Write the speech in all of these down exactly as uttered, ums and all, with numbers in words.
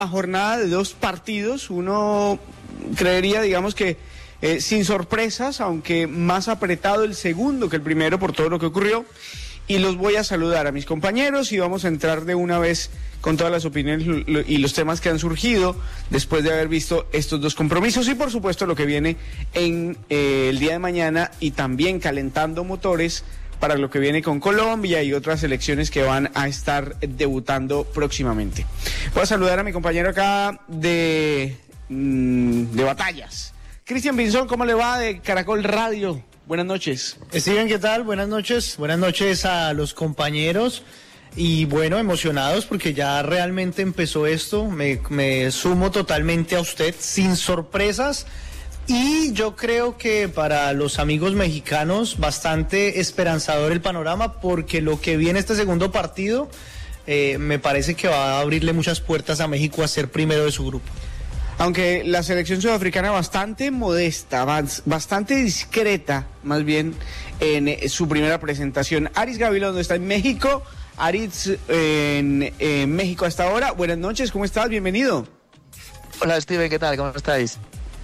jornada de dos partidos, uno creería, digamos que eh, sin sorpresas, aunque más apretado el segundo que el primero por todo lo que ocurrió, y los voy a saludar a mis compañeros y vamos a entrar de una vez con todas las opiniones y los temas que han surgido después de haber visto estos dos compromisos y por supuesto lo que viene en eh, el día de mañana y también calentando motores para lo que viene con Colombia y otras selecciones que van a estar debutando próximamente. Voy a saludar a mi compañero acá de, de batallas. Cristian Pinzón, ¿cómo le va de Caracol Radio? Buenas noches. Steven, ¿qué tal? Buenas noches. Buenas noches a los compañeros. Y bueno, emocionados porque ya realmente empezó esto. Me, me sumo totalmente a usted, sin sorpresas. Y yo creo que para los amigos mexicanos bastante esperanzador el panorama, porque lo que viene este segundo partido eh, me parece que va a abrirle muchas puertas a México a ser primero de su grupo. Aunque la selección sudafricana bastante modesta, bastante discreta, más bien, en su primera presentación. Aritz Gabilondo está en México. Aritz, en, en México hasta ahora. Buenas noches, ¿cómo estás? Bienvenido. Hola, Steven, ¿qué tal? ¿Cómo estáis?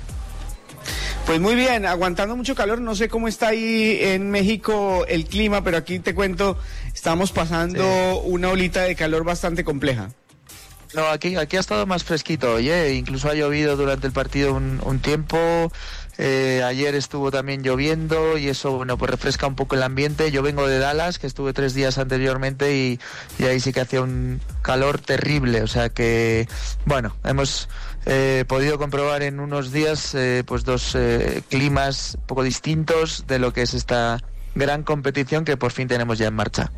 Pues muy bien, aguantando mucho calor. No sé cómo está ahí en México el clima, pero aquí te cuento, estamos pasando sí. una olita de calor bastante compleja. No, aquí, aquí ha estado más fresquito, oye, incluso ha llovido durante el partido un, un tiempo, eh, ayer estuvo también lloviendo y eso, bueno, pues refresca un poco el ambiente. Yo vengo de Dallas, que estuve tres días anteriormente y, y ahí sí que hacía un calor terrible, o sea que, bueno, hemos eh, podido comprobar en unos días eh, pues dos eh, climas un poco distintos de lo que es esta gran competición que por fin tenemos ya en marcha.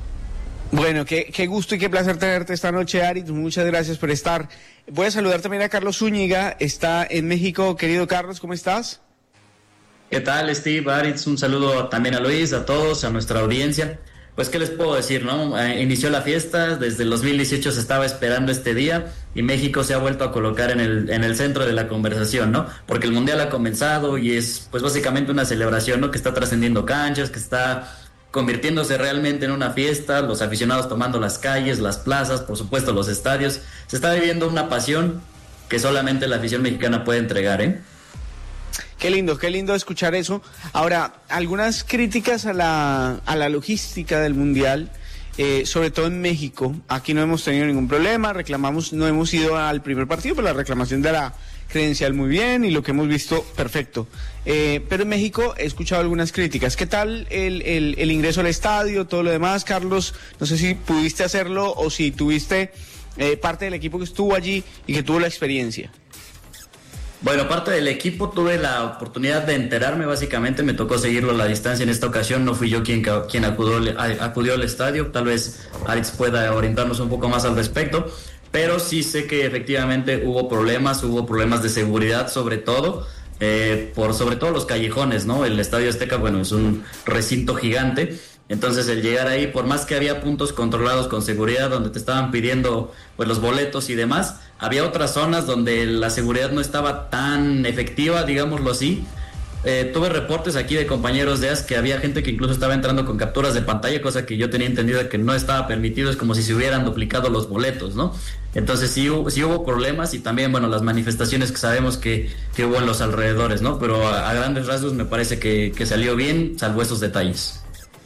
Bueno, qué, qué gusto y qué placer tenerte esta noche, Aritz. Muchas gracias por estar. Voy a saludar también a Carlos Zúñiga, está en México. Querido Carlos, ¿cómo estás? ¿Qué tal, Steve, Aritz? Un saludo también a Luis, a todos, a nuestra audiencia. Pues, ¿qué les puedo decir, no? Eh, inició la fiesta, desde el dos mil dieciocho se estaba esperando este día y México se ha vuelto a colocar en el, en el centro de la conversación, ¿no? Porque el Mundial ha comenzado y es, pues, básicamente una celebración, ¿no? Que está trascendiendo canchas, que está convirtiéndose realmente en una fiesta, los aficionados tomando las calles, las plazas, por supuesto los estadios. Se está viviendo una pasión que solamente la afición mexicana puede entregar, ¿eh? Qué lindo, qué lindo escuchar eso. Ahora, algunas críticas a la, a la logística del Mundial, eh, sobre todo en México. Aquí no hemos tenido ningún problema, reclamamos, no hemos ido al primer partido, pero la reclamación de la credencial muy bien y lo que hemos visto perfecto, eh, pero en México he escuchado algunas críticas. ¿Qué tal el, el, el ingreso al estadio, todo lo demás, Carlos? No sé si pudiste hacerlo o si tuviste eh, parte del equipo que estuvo allí y que tuvo la experiencia. Bueno, parte del equipo tuve la oportunidad de enterarme, básicamente me tocó seguirlo a la distancia en esta ocasión, no fui yo quien, quien acudió, acudió al estadio, tal vez Aritz pueda orientarnos un poco más al respecto. Pero sí sé que efectivamente hubo problemas, hubo problemas de seguridad sobre todo, eh, por sobre todo los callejones, ¿no? El Estadio Azteca, bueno, es un recinto gigante, entonces el llegar ahí, por más que había puntos controlados con seguridad donde te estaban pidiendo pues los boletos y demás, había otras zonas donde la seguridad no estaba tan efectiva, digámoslo así. Eh, tuve reportes aquí de compañeros de A S que había gente que incluso estaba entrando con capturas de pantalla, cosa que yo tenía entendido que no estaba permitido, es como si se hubieran duplicado los boletos, ¿no? Entonces sí, sí hubo problemas y también, bueno, las manifestaciones que sabemos que, que hubo en los alrededores, ¿no? Pero a, a grandes rasgos me parece que, que salió bien, salvo esos detalles.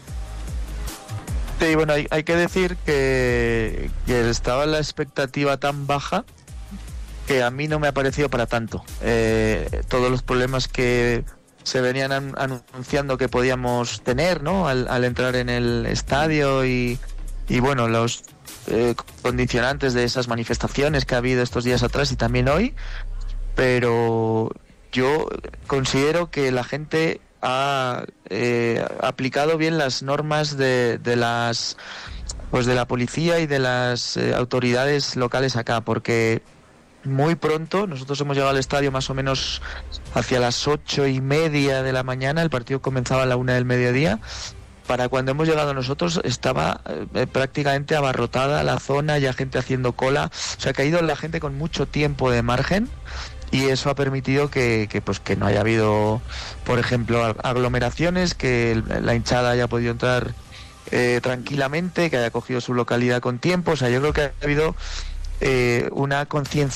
Sí, bueno, hay, hay que decir que, que estaba la expectativa tan baja que a mí no me ha parecido para tanto. Eh, todos los problemas que se venían an- anunciando que podíamos tener, ¿no? Al, al entrar en el estadio y, y bueno, los eh, condicionantes de esas manifestaciones que ha habido estos días atrás y también hoy, pero yo considero que la gente ha eh, aplicado bien las normas de, de las pues de la policía y de las eh, autoridades locales acá, porque muy pronto, nosotros hemos llegado al estadio más o menos hacia las ocho y media de la mañana, el partido comenzaba a la una del mediodía. Para cuando hemos llegado nosotros estaba eh, prácticamente abarrotada la zona, ya gente haciendo cola, o sea que ha ido la gente con mucho tiempo de margen y eso ha permitido que, que pues que no haya habido, por ejemplo, aglomeraciones, que la hinchada haya podido entrar eh, tranquilamente, que haya cogido su localidad con tiempo. O sea, yo creo que ha habido eh, una conciencia